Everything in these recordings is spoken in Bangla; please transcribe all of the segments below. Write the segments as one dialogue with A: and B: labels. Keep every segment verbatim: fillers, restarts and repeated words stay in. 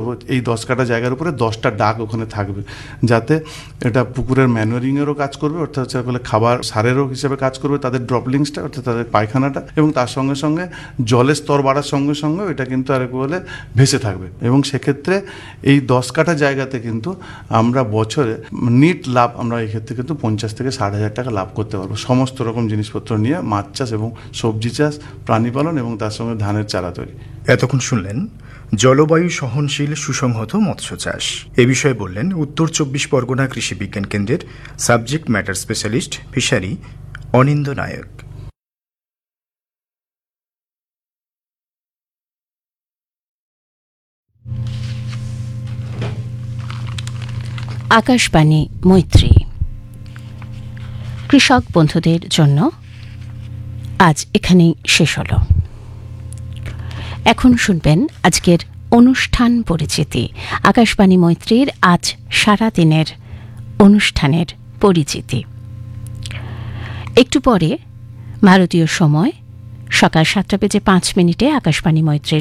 A: এই দশ কাটা জায়গার উপরে দশটা ডাক ওখানে থাকবে, যাতে এটা পুকুরের ম্যানুয়ারিংয়েরও কাজ করবে, অর্থাৎ হচ্ছে বলে খাবার সারেরও হিসেবে কাজ করবে তাদের ড্রপলিংসটা, অর্থাৎ তাদের পায়খানাটা, এবং তার সঙ্গে সঙ্গে জলের স্তর বাড়ার সঙ্গে সঙ্গে এটা কিন্তু আর বলে ভেসে থাকবে। এবং সেক্ষেত্রে এই দশ কাঠা জায়গাতে কিন্তু আমরা বছরে নিট লাভ আমরা এই ক্ষেত্রে কিন্তু পঞ্চাশ থেকে ষাট হাজার টাকা লাভ করতে পারবো, সমস্ত রকম জিনিসপত্র নিয়ে, মাছ চাষ এবং সবজি চাষ, প্রাণী পালন এবং তার সঙ্গে ধানের চারা তৈরি।
B: এতক্ষণ শুনলেন জলবায়ু সহনশীল সুসংহত মৎস্য চাষ। এ বিষয়ে বললেন উত্তর চব্বিশ পরগনা কৃষি বিজ্ঞান কেন্দ্রের সাবজেক্ট ম্যাটার স্পেশালিস্ট ফিশারি অনিন্দ নায়ক।
C: আকাশবাণী মৈত্রী কৃষক বন্ধুদের জন্য আজ এখানেই শেষ হল। এখন শুনবেন আজকের অনুষ্ঠান পরিচিতি। আকাশবাণী মৈত্রীর আজ সারা দিনের অনুষ্ঠানের পরিচিতি। একটু পরে ভারতীয় সময় সকাল সাতটা বেজে পাঁচ মিনিটে আকাশবাণী মৈত্রীর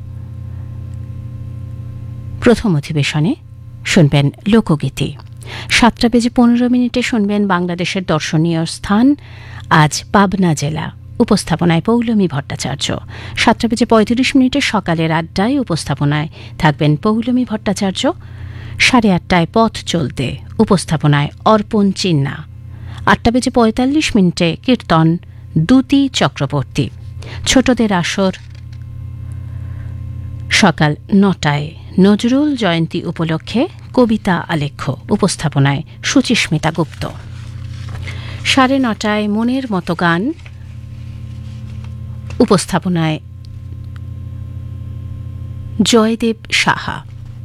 C: প্রথম অধিবেশনে শুনবেন লোকগীতি। সাতটা বেজে পনেরো মিনিটে শুনবেন বাংলাদেশের দর্শনীয় স্থান আজ পাবনা জেলা, উপস্থাপনায় পৌলমী ভট্টাচার্য। সাতটা বেজে পঁয়ত্রিশ মিনিটে সকালের আড্ডায় উপস্থাপনায় থাকবেন পৌলমী ভট্টাচার্য। সাড়ে আটটায় পথ চলতে, উপস্থাপনায় অর্পণ চিন্না। আটটা বেজে পঁয়তাল্লিশ মিনিটে কীর্তন দ্যুতি চক্রবর্তী। ছোটদের আসর সকাল নটায় নজরুল জয়ন্তী উপলক্ষে কবিতা আলেখ্য, উপস্থাপনায় সুচিস্মিতা গুপ্ত। সাড়ে নটায় মনের মতো গান, উপস্থাপনায় জয়দেব সাহা।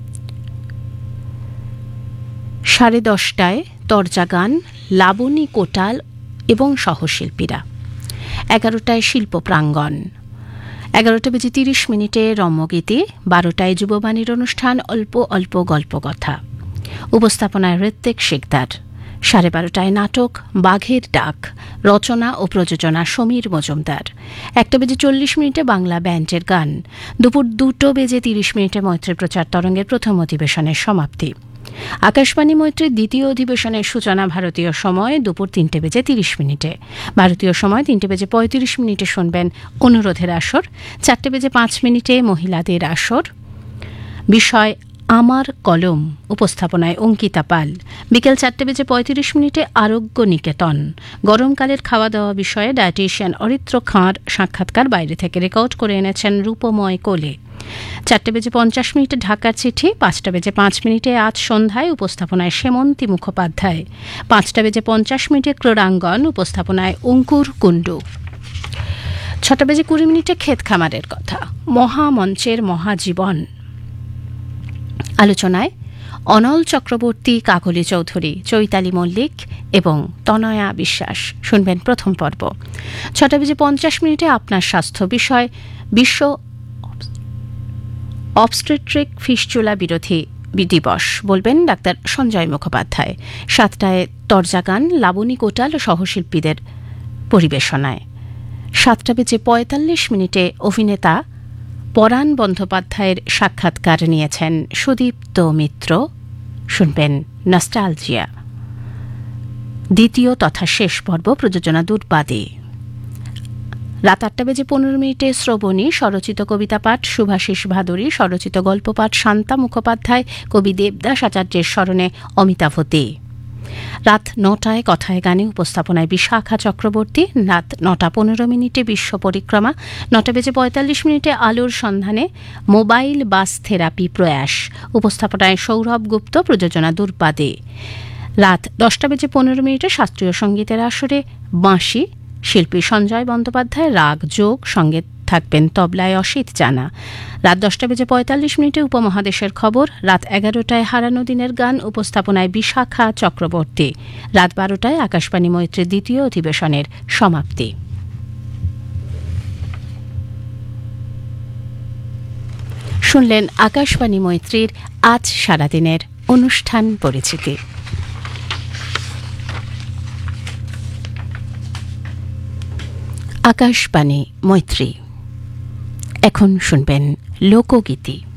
C: সাড়ে দশটায় তরজা গান, লাবণী কোটাল এবং সহশিল্পীরা। এগারোটায় শিল্প প্রাঙ্গণ। এগারোটা বেজে তিরিশ মিনিটে রম্যগীতি। বারোটায় যুববাণীর অনুষ্ঠান অল্প অল্প গল্প কথা, উপস্থাপনায় ঋত্বিক শিকদার। সাড়ে বারোটায় নাটক বাঘের ডাক, রচনা ও প্রযোজনা সমীর মজুমদার। একটা বেজে চল্লিশ মিনিটে বাংলা ব্যান্ডের গান। দুপুর দুটো বেজে তিরিশ মিনিটে মৈত্রী প্রচার তরঙ্গের প্রথম অধিবেশনের সমাপ্তি। আকাশবাণী মৈত্রীর দ্বিতীয় অধিবেশনের সূচনা ভারতীয় সময় দুপুর তিনটে বেজে তিরিশ মিনিটে। ভারতীয় সময় তিনটে বেজে পঁয়ত্রিশ মিনিটে শুনবেন অনুরোধের আসর। চারটে বেজে পাঁচ মিনিটে মহিলাদের আসর, বিষয় আমার কলম, উপস্থাপনায় অঙ্কিতা পাল। বিকেল চারটে বেজে পঁয়ত্রিশ মিনিটে আরোগ্য নিকেতন, গরমকালের খাওয়া দাওয়া বিষয়ে ডায়েটিশিয়ান অরিত্র খাঁর সাক্ষাৎকার বাইরে থেকে রেকর্ড করে এনেছেন রূপময় কোলে। চারটে বেজে পঞ্চাশ মিনিটে ঢাকার চিঠি। পাঁচটা বেজে পাঁচ মিনিটে আজ সন্ধ্যায়, উপস্থাপনায় সেমন্তী মুখোপাধ্যায়। পাঁচটা বেজে পঞ্চাশ মিনিটে ক্রীড়াঙ্গন, উপস্থাপনায় অঙ্কুর কুণ্ডু। ছটা বেজে কুড়ি মিনিটে ক্ষেত খামারের কথা, মহামঞ্চের মহাজীবন। আলোচনায় অনল চক্রবর্তী, কাকলি চৌধুরী, চৈতালি মল্লিক এবং তনয়া বিশ্বাস। শুনবেন প্রথম পর্ব। ছটা বেজে পঞ্চাশ মিনিটে আপনার স্বাস্থ্য বিষয়, বিশ্ব অবস্টেট্রিক ফিস্চুলা বিরোধী দিবস, বলবেন ডাক্তার সঞ্জয় মুখোপাধ্যায়। সাতটায় তরজা গান, লাবণী কোটাল ও সহশিল্পীদের পরিবেশনায়। সাতটা বেজে পঁয়তাল্লিশ মিনিটে অভিনেতা পরাণ বন্দ্যোপাধ্যায়ের সাক্ষাৎকার নিয়েছেন সুদীপ্ত মিত্র। শুনবেন নস্টালজিয়া। দ্বিতীয় তথা শেষ পর্ব প্রযোজনা দুর্বাদী। রাত আটটা বেজে পনেরো মিনিটে শ্রবণী, স্বরচিত কবিতা পাঠ শুভাশিস ভাদুরী, স্বরচিত গল্প পাঠ শান্তা মুখোপাধ্যায়, কবি দেবদাস আচার্যের স্মরণে অমিতাভ দে। রাত নটায় কথায় গানে, উপস্থাপনায় বিশাখা চক্রবর্তী। রাত নটা পনেরো মিনিটে বিশ্ব পরিক্রমা। নটা বেজে পঁয়তাল্লিশ মিনিটে আলোর সন্ধানে মোবাইল বাস থেরাপি প্রয়াস, উপস্থাপনায় সৌরভ গুপ্ত, প্রযোজনা দুর্বাদে। রাত দশটা বেজে পনেরো মিনিটে শাস্ত্রীয় সঙ্গীতের আসরে বাঁশি, শিল্পী সঞ্জয় বন্দ্যোপাধ্যায়, রাগ যোগ, সঙ্গে থাকবেন তবলায় অসিত জানা। রাত দশটা বেজে পঁয়তাল্লিশ মিনিটে উপমহাদেশের খবর। রাত এগারোটায় হারানো দিনের গান, উপস্থাপনায় বিশাখা চক্রবর্তী। রাত বারোটায় আকাশবাণী মৈত্রীর দ্বিতীয় অধিবেশনের সমাপ্তি। শুনলেন আকাশবাণী মৈত্রীর আজ সারাদিনের অনুষ্ঠান পরিচিতি। আকাশবাণী মৈত্রী। এখন শুনবেন লোকগীতি।